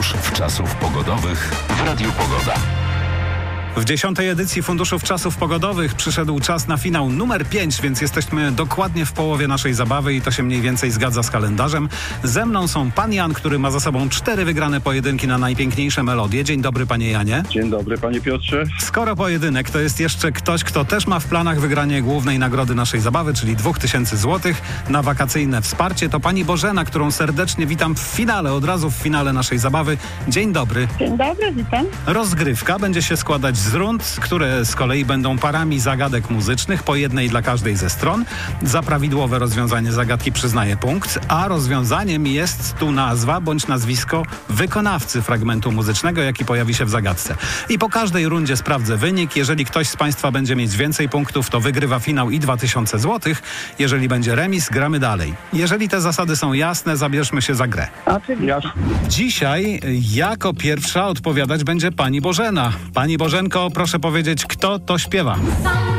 Fundusz Wczasów Pogodowych w Radiu Pogoda. W 10. edycji Funduszów Czasów Pogodowych przyszedł czas na finał numer 5, więc jesteśmy dokładnie w połowie naszej zabawy i to się mniej więcej zgadza z kalendarzem. Ze mną są pan Jan, który ma za sobą 4 wygrane pojedynki na najpiękniejsze melodie. Dzień dobry, panie Janie. Dzień dobry, panie Piotrze. Skoro pojedynek, to jest jeszcze ktoś, kto też ma w planach wygranie głównej nagrody naszej zabawy, czyli 2000 zł na wakacyjne wsparcie. To pani Bożena, którą serdecznie witam w finale, od razu w finale naszej zabawy. Dzień dobry. Dzień dobry, witam. Rozgrywka będzie się składać z rund, które z kolei będą parami zagadek muzycznych, po jednej dla każdej ze stron. Za prawidłowe rozwiązanie zagadki przyznaję punkt, a rozwiązaniem jest tu nazwa bądź nazwisko wykonawcy fragmentu muzycznego, jaki pojawi się w zagadce. I po każdej rundzie sprawdzę wynik. Jeżeli ktoś z państwa będzie mieć więcej punktów, to wygrywa finał i 2000 zł. Jeżeli będzie remis, gramy dalej. Jeżeli te zasady są jasne, zabierzmy się za grę. Oczywiście. Dzisiaj jako pierwsza odpowiadać będzie pani Bożena. Pani Bożenko, proszę powiedzieć, kto to śpiewa?